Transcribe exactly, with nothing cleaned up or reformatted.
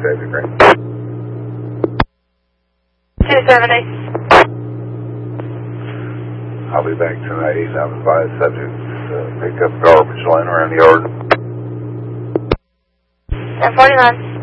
David Green. two seventy. I'll be back tonight. I've advised subjects to pick up garbage laying around the yard. ten forty-nine.